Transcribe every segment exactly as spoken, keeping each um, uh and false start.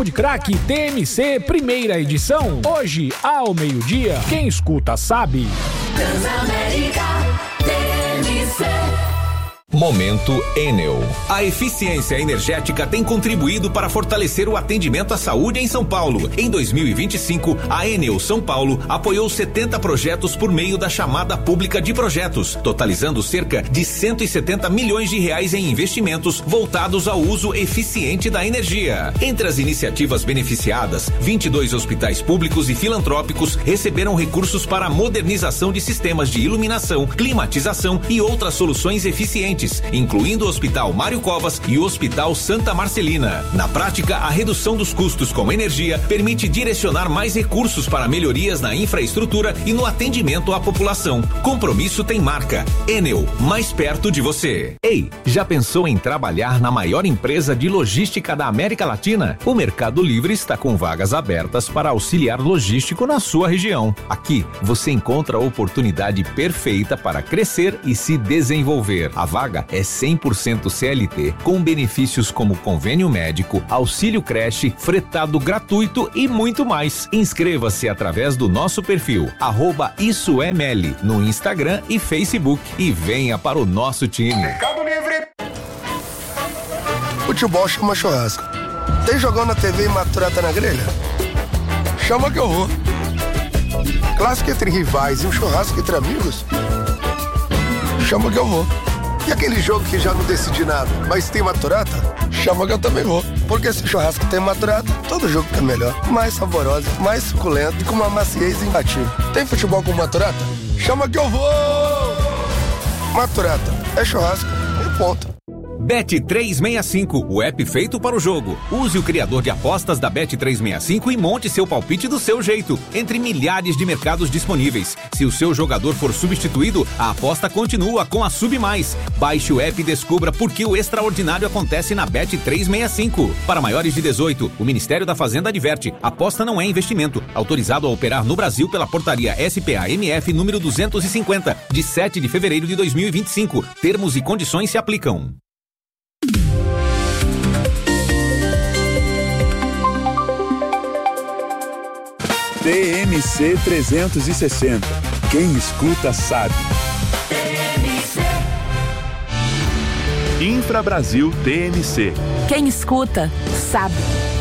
De Craque T M C, primeira edição. Hoje, ao meio-dia. Quem escuta sabe. Transamérica T M C. Momento Enel. A eficiência energética tem contribuído para fortalecer o atendimento à saúde em São Paulo. Em dois mil e vinte e cinco, a Enel São Paulo apoiou setenta projetos por meio da chamada pública de projetos, totalizando cerca de cento e setenta milhões de reais em investimentos voltados ao uso eficiente da energia. Entre as iniciativas beneficiadas, vinte e dois hospitais públicos e filantrópicos receberam recursos para a modernização de sistemas de iluminação, climatização e outras soluções eficientes, incluindo o Hospital Mário Covas e o Hospital Santa Marcelina. Na prática, a redução dos custos com energia permite direcionar mais recursos para melhorias na infraestrutura e no atendimento à população. Compromisso tem marca. Enel, mais perto de você. Ei, já pensou em trabalhar na maior empresa de logística da América Latina? O Mercado Livre está com vagas abertas para auxiliar logístico na sua região. Aqui, você encontra a oportunidade perfeita para crescer e se desenvolver. A vaga é cem por cento C L T, com benefícios como convênio médico, auxílio creche, fretado gratuito e muito mais. Inscreva-se através do nosso perfil, arroba Isso é Meli, no Instagram e Facebook, e venha para o nosso time. Mercado Livre. Futebol chama churrasco. Tem jogão na T V e maturata na grelha? Chama que eu vou. Clássico entre rivais e um churrasco entre amigos? Chama que eu vou. E aquele jogo que já não decidi nada, mas tem maturata? Chama que eu também vou. Porque se churrasco tem maturata, todo jogo fica melhor. Mais saboroso, mais suculento e com uma maciez imbatível. Tem futebol com maturata? Chama que eu vou! Maturata, é churrasco e ponto. Bet trezentos e sessenta e cinco, o app feito para o jogo. Use o criador de apostas da Bet trezentos e sessenta e cinco e monte seu palpite do seu jeito, entre milhares de mercados disponíveis. Se o seu jogador for substituído, a aposta continua com a Sub Mais. Baixe o app e descubra por que o extraordinário acontece na Bet trezentos e sessenta e cinco. Para maiores de dezoito, o Ministério da Fazenda adverte: aposta não é investimento. Autorizado a operar no Brasil pela portaria S P A M F número duzentos e cinquenta, de sete de fevereiro de dois mil e vinte e cinco. Termos e condições se aplicam. T M C trezentos e sessenta. Quem escuta sabe. Infra Brasil T M C. Quem escuta sabe.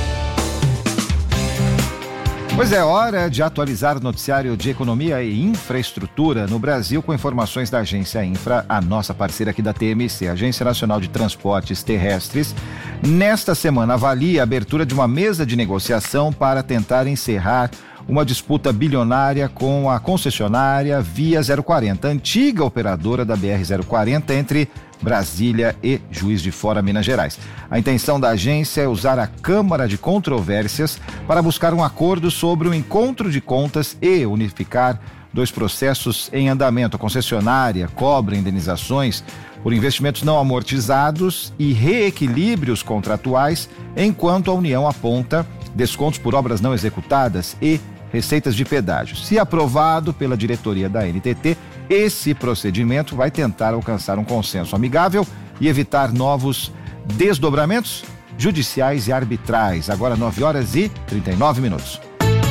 Pois é, hora de atualizar o noticiário de economia e infraestrutura no Brasil com informações da Agência Infra, a nossa parceira aqui da T M C, Agência Nacional de Transportes Terrestres. Nesta semana avalia a abertura de uma mesa de negociação para tentar encerrar uma disputa bilionária com a concessionária Via zero quarenta, antiga operadora da B R zero quarenta entre Brasília e Juiz de Fora, Minas Gerais. A intenção da agência é usar a Câmara de Controvérsias para buscar um acordo sobre o encontro de contas e unificar dois processos em andamento. A concessionária cobra indenizações por investimentos não amortizados e reequilíbrios contratuais, enquanto a União aponta descontos por obras não executadas e receitas de pedágio. Se aprovado pela diretoria da N T T, esse procedimento vai tentar alcançar um consenso amigável e evitar novos desdobramentos judiciais e arbitrais. Agora nove horas e trinta e nove minutos.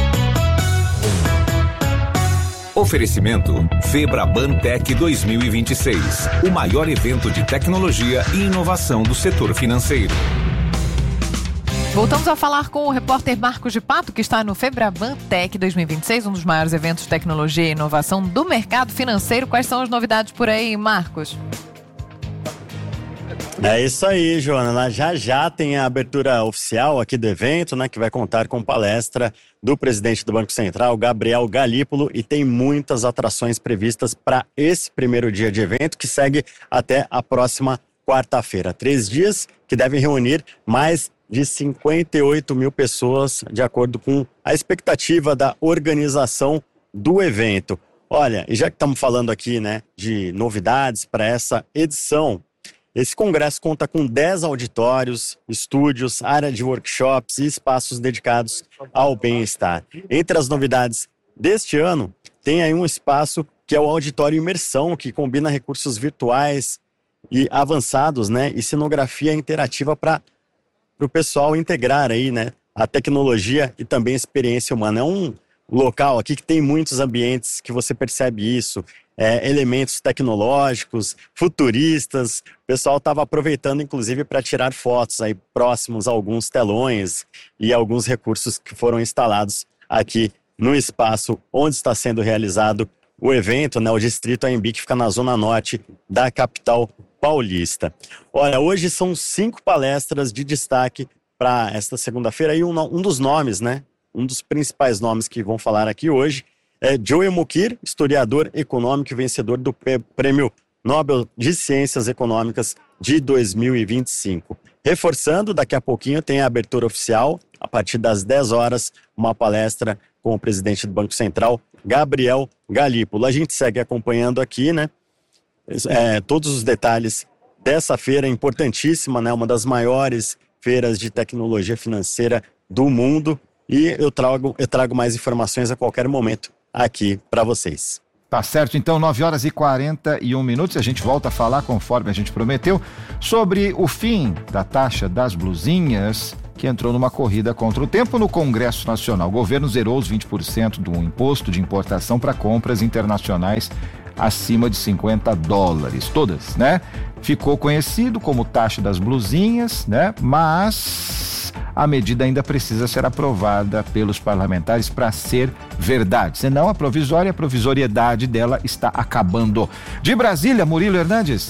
Oferecimento Febraban Tech dois mil e vinte e seis, o maior evento de tecnologia e inovação do setor financeiro. Voltamos a falar com o repórter Marcos de Pato, que está no Febraban Tech dois mil e vinte e seis, um dos maiores eventos de tecnologia e inovação do mercado financeiro. Quais são as novidades por aí, Marcos? É isso aí, Joana. Já já tem a abertura oficial aqui do evento, né, que vai contar com palestra do presidente do Banco Central, Gabriel Galípolo, e tem muitas atrações previstas para esse primeiro dia de evento, que segue até a próxima quarta-feira. Três dias que devem reunir mais de cinquenta e oito mil pessoas, de acordo com a expectativa da organização do evento. Olha, e já que estamos falando aqui, né, de novidades para essa edição, esse congresso conta com dez auditórios, estúdios, área de workshops e espaços dedicados ao bem-estar. Entre as novidades deste ano, tem aí um espaço que é o Auditório Imersão, que combina recursos virtuais e avançados, né, e cenografia interativa para para o pessoal integrar aí, né, a tecnologia e também a experiência humana. É um local aqui que tem muitos ambientes que você percebe isso, é, elementos tecnológicos, futuristas. O pessoal estava aproveitando, inclusive, para tirar fotos aí próximos a alguns telões e alguns recursos que foram instalados aqui no espaço onde está sendo realizado o evento, né, o Distrito A M B, que fica na zona norte da capital paulista. Olha, hoje são cinco palestras de destaque para esta segunda-feira e um, um dos nomes, né, um dos principais nomes que vão falar aqui hoje é Joel Mokyr, historiador econômico e vencedor do Prêmio Nobel de Ciências Econômicas de dois mil e vinte e cinco. Reforçando, daqui a pouquinho tem a abertura oficial, a partir das dez horas, uma palestra com o presidente do Banco Central, Gabriel Galípolo. A gente segue acompanhando aqui, né, é, todos os detalhes dessa feira importantíssima, né, uma das maiores feiras de tecnologia financeira do mundo, e eu trago, eu trago mais informações a qualquer momento aqui para vocês. Tá certo, então, nove horas e quarenta e um minutos, a gente volta a falar, conforme a gente prometeu, sobre o fim da taxa das blusinhas, que entrou numa corrida contra o tempo no Congresso Nacional. O governo zerou os vinte por cento do imposto de importação para compras internacionais acima de cinquenta dólares, todas, né? Ficou conhecido como taxa das blusinhas, né? Mas a medida ainda precisa ser aprovada pelos parlamentares para ser verdade. Senão a provisória, a provisoriedade dela está acabando. De Brasília, Murilo Hernandes.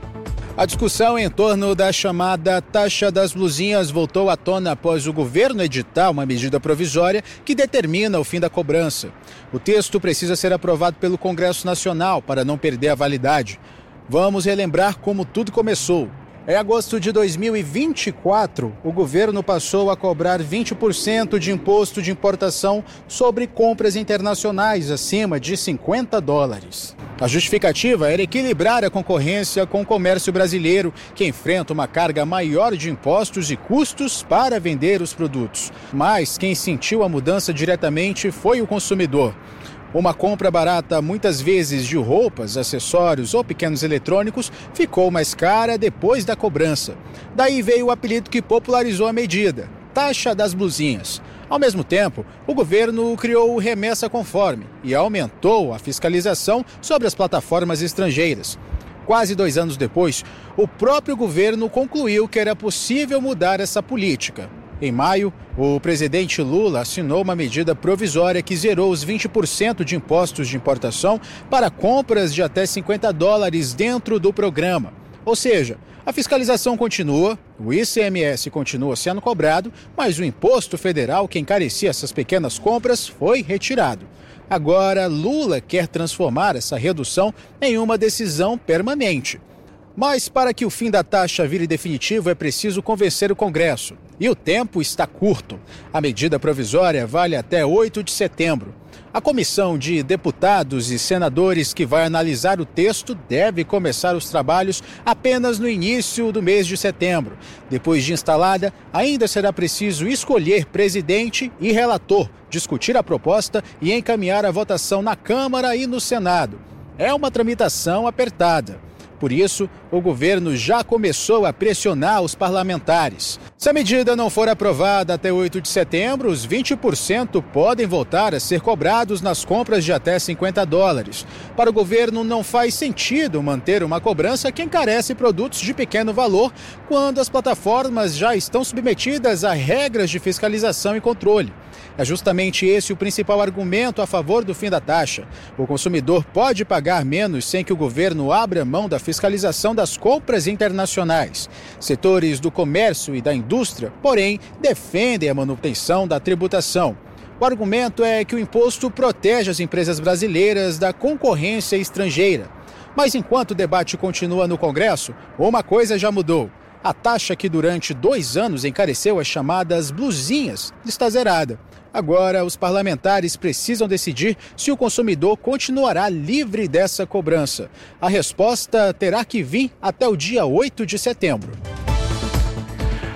A discussão em torno da chamada taxa das blusinhas voltou à tona após o governo editar uma medida provisória que determina o fim da cobrança. O texto precisa ser aprovado pelo Congresso Nacional para não perder a validade. Vamos relembrar como tudo começou. Em agosto de dois mil e vinte e quatro, o governo passou a cobrar vinte por cento de imposto de importação sobre compras internacionais acima de cinquenta dólares. A justificativa era equilibrar a concorrência com o comércio brasileiro, que enfrenta uma carga maior de impostos e custos para vender os produtos. Mas quem sentiu a mudança diretamente foi o consumidor. Uma compra barata, muitas vezes de roupas, acessórios ou pequenos eletrônicos, ficou mais cara depois da cobrança. Daí veio o apelido que popularizou a medida, taxa das blusinhas. Ao mesmo tempo, o governo criou o Remessa Conforme e aumentou a fiscalização sobre as plataformas estrangeiras. Quase dois anos depois, o próprio governo concluiu que era possível mudar essa política. Em maio, o presidente Lula assinou uma medida provisória que zerou os vinte por cento de impostos de importação para compras de até cinquenta dólares dentro do programa. Ou seja, a fiscalização continua, o I C M S continua sendo cobrado, mas o imposto federal que encarecia essas pequenas compras foi retirado. Agora, Lula quer transformar essa redução em uma decisão permanente. Mas para que o fim da taxa vire definitivo é preciso convencer o Congresso. E o tempo está curto. A medida provisória vale até oito de setembro. A comissão de deputados e senadores que vai analisar o texto deve começar os trabalhos apenas no início do mês de setembro. Depois de instalada, ainda será preciso escolher presidente e relator, discutir a proposta e encaminhar a votação na Câmara e no Senado. É uma tramitação apertada. Por isso, o governo já começou a pressionar os parlamentares. Se a medida não for aprovada até oito de setembro, os vinte por cento podem voltar a ser cobrados nas compras de até cinquenta dólares. Para o governo, não faz sentido manter uma cobrança que encarece produtos de pequeno valor quando as plataformas já estão submetidas a regras de fiscalização e controle. É justamente esse o principal argumento a favor do fim da taxa. O consumidor pode pagar menos sem que o governo abra mão da fiscalização das compras internacionais. Setores do comércio e da indústria, porém, defendem a manutenção da tributação. O argumento é que o imposto protege as empresas brasileiras da concorrência estrangeira. Mas enquanto o debate continua no Congresso, uma coisa já mudou. A taxa que durante dois anos encareceu as chamadas blusinhas está zerada. Agora, os parlamentares precisam decidir se o consumidor continuará livre dessa cobrança. A resposta terá que vir até o dia oito de setembro.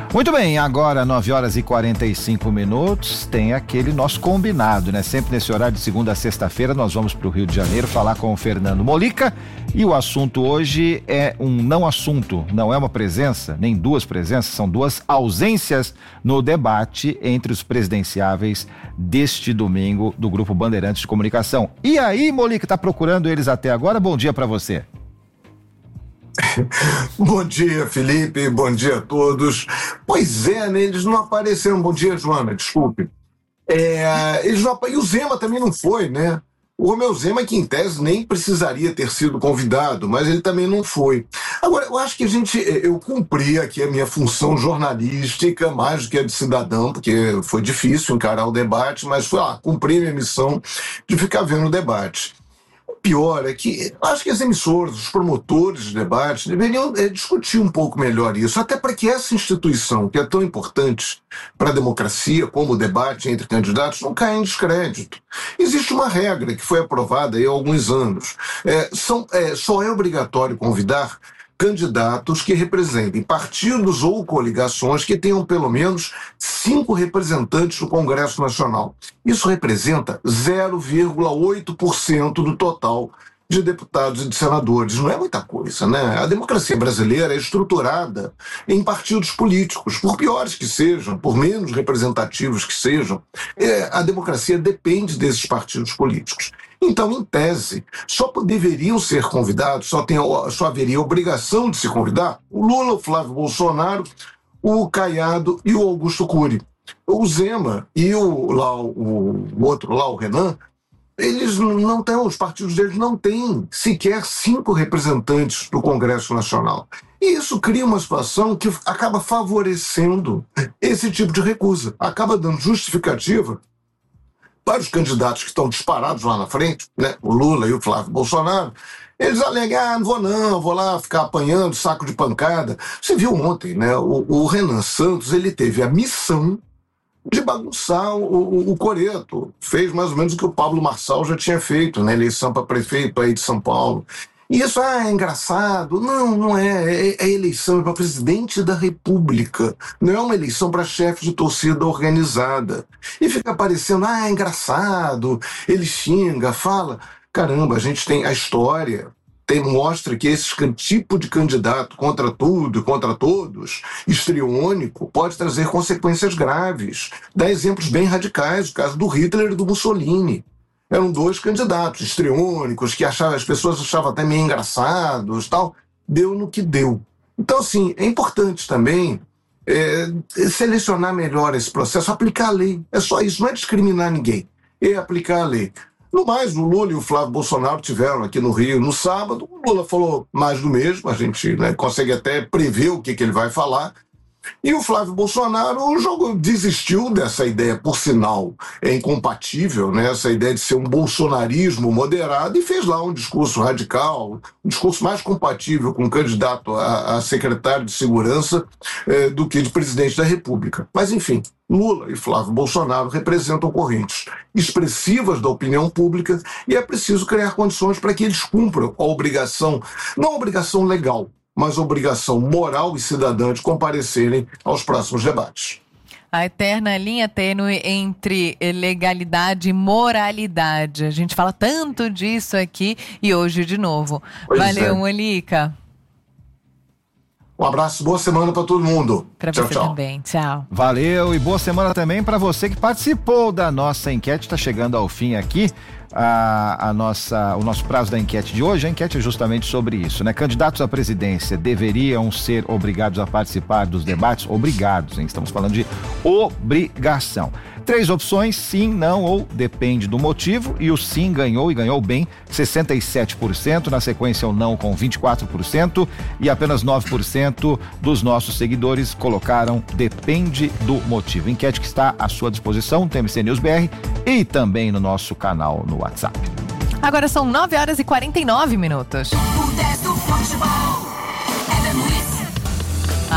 Muito bem, agora nove horas e quarenta e cinco minutos, tem aquele nosso combinado, né? Sempre nesse horário de segunda a sexta-feira nós vamos para o Rio de Janeiro falar com o Fernando Molica e o assunto hoje é um não assunto, não é uma presença, nem duas presenças, são duas ausências no debate entre os presidenciáveis deste domingo do Grupo Bandeirantes de Comunicação. E aí, Molica, tá procurando eles até agora? Bom dia para você. Bom dia, Felipe, bom dia a todos. Pois é, né, eles não apareceram. Bom dia, Joana, desculpe. É, eles não, e o Zema também não foi, né? O Romeu Zema, que em tese nem precisaria ter sido convidado, mas ele também não foi. Agora, eu acho que a gente, eu cumpri aqui a minha função jornalística, mais do que a de cidadão, porque foi difícil encarar o debate, mas foi lá, cumpri minha missão de ficar vendo o debate. Pior é que acho que as emissoras, os promotores de debate deveriam é, discutir um pouco melhor isso, até para que essa instituição, que é tão importante para a democracia, como o debate entre candidatos, não caia em descrédito. Existe uma regra que foi aprovada aí há alguns anos. É, são, é, só é obrigatório convidar candidatos que representem partidos ou coligações que tenham pelo menos cinco representantes no Congresso Nacional. Isso representa zero vírgula oito por cento do total de deputados e de senadores. Não é muita coisa, né? A democracia brasileira é estruturada em partidos políticos, por piores que sejam, por menos representativos que sejam. É, a democracia depende desses partidos políticos. Então, em tese, só deveriam ser convidados, só, tem, só haveria obrigação de se convidar o Lula, o Flávio Bolsonaro, o Caiado e o Augusto Cury. O Zema e o, lá, o, o outro lá, o Renan, eles não têm, os partidos deles não têm sequer cinco representantes do Congresso Nacional. E isso cria uma situação que acaba favorecendo esse tipo de recusa, acaba dando justificativa para os candidatos que estão disparados lá na frente, né, o Lula e o Flávio Bolsonaro. Eles alegam, ah, não vou não, vou lá ficar apanhando saco de pancada. Você viu ontem, né, o, o Renan Santos, ele teve a missão de bagunçar o, o, o coreto. Fez mais ou menos o que o Pablo Marçal já tinha feito na eleição para prefeito aí de São Paulo. E isso, ah, é engraçado. Não, não é. É, é eleição para presidente da República. Não é uma eleição para chefe de torcida organizada. E fica parecendo, ah, é engraçado. Ele xinga, fala. Caramba, a gente tem a história. Tem, mostra que esse tipo de candidato contra tudo e contra todos, histriônico, pode trazer consequências graves. Dá exemplos bem radicais, o caso do Hitler e do Mussolini. Eram dois candidatos histriônicos que achavam, as pessoas achavam até meio engraçados, tal. Deu no que deu. Então, assim, é importante também é, selecionar melhor esse processo, aplicar a lei. É só isso, não é discriminar ninguém, é aplicar a lei. No mais, o Lula e o Flávio Bolsonaro tiveram aqui no Rio no sábado. O Lula falou mais do mesmo, a gente, né, consegue até prever o que, que ele vai falar. E o Flávio Bolsonaro jogou, desistiu dessa ideia, por sinal, é incompatível, né? Essa ideia de ser um bolsonarismo moderado, e fez lá um discurso radical, um discurso mais compatível com um candidato a, a secretário de segurança eh, do que de presidente da República. Mas, enfim, Lula e Flávio Bolsonaro representam correntes expressivas da opinião pública e é preciso criar condições para que eles cumpram a obrigação, não a obrigação legal, mas a obrigação moral e cidadã de comparecerem aos próximos debates. A eterna linha tênue entre legalidade e moralidade. A gente fala tanto disso aqui e hoje de novo. Pois Valeu, é. Molica. Um abraço, boa semana para todo mundo. Para você tchau. Também, tchau. Valeu e boa semana também para você que participou da nossa enquete. Está chegando ao fim aqui a, a nossa, o nosso prazo da enquete de hoje. A enquete é justamente sobre isso, né? Candidatos à presidência deveriam ser obrigados a participar dos debates? Obrigados, hein? Estamos falando de obrigação. Três opções, sim, não ou depende do motivo, e o sim ganhou e ganhou bem, sessenta e sete por cento, na sequência o não com vinte e quatro por cento e apenas nove por cento dos nossos seguidores colocaram depende do motivo. Enquete que está à sua disposição no T M C News B R e também no nosso canal no WhatsApp. Agora são nove horas e quarenta e nove minutos.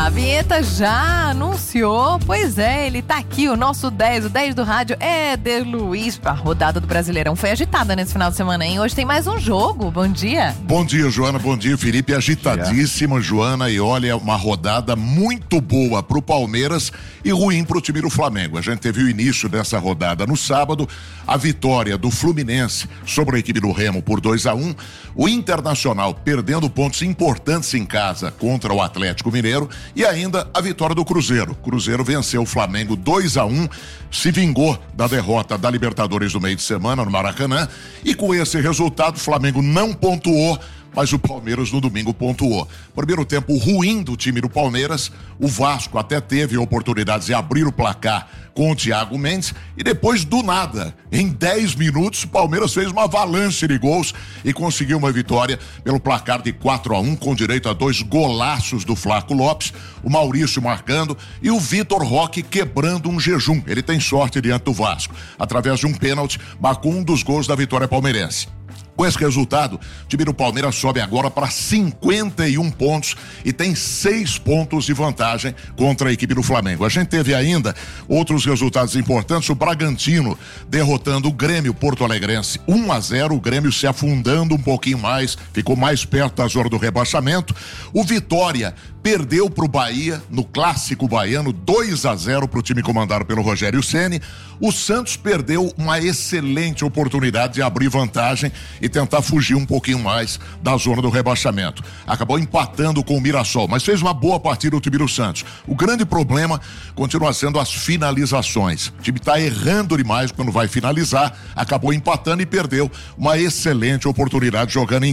A vinheta já anunciou, pois é, ele tá aqui, o nosso dez, o dez do rádio, Éder Luiz. A rodada do Brasileirão foi agitada nesse final de semana, hein? Hoje tem mais um jogo, bom dia. Bom dia, Joana, bom dia, Felipe, agitadíssima, Joana, e olha, uma rodada muito boa pro Palmeiras e ruim pro time do Flamengo. A gente teve o início dessa rodada no sábado, a vitória do Fluminense sobre a equipe do Remo por dois a um, o Internacional perdendo pontos importantes em casa contra o Atlético Mineiro e ainda a vitória do Cruzeiro. Cruzeiro venceu o Flamengo dois a um, se vingou da derrota da Libertadores do meio de semana no Maracanã e com esse resultado o Flamengo não pontuou, mas o Palmeiras no domingo pontuou. Primeiro tempo ruim do time do Palmeiras, o Vasco até teve oportunidades de abrir o placar com o Thiago Mendes e depois do nada, em dez minutos, o Palmeiras fez uma avalanche de gols e conseguiu uma vitória pelo placar de quatro a um, com direito a dois golaços do Flaco Lopes, o Maurício marcando e o Vitor Roque quebrando um jejum. Ele tem sorte diante do Vasco. Através de um pênalti, marcou um dos gols da vitória palmeirense. Com esse resultado, o time do Palmeiras sobe agora para cinquenta e um pontos e tem seis pontos de vantagem contra a equipe do Flamengo. A gente teve ainda outros resultados importantes, o Bragantino derrotando o Grêmio Porto-Alegrense um a zero, o Grêmio se afundando um pouquinho mais, ficou mais perto da zona do rebaixamento. O Vitória perdeu para o Bahia no clássico baiano, dois a zero para o time comandado pelo Rogério Ceni. O Santos perdeu uma excelente oportunidade de abrir vantagem e tentar fugir um pouquinho mais da zona do rebaixamento. Acabou empatando com o Mirassol, mas fez uma boa partida o time do Santos. O grande problema continua sendo as finalizações. O time está errando demais quando vai finalizar, acabou empatando e perdeu uma excelente oportunidade jogando em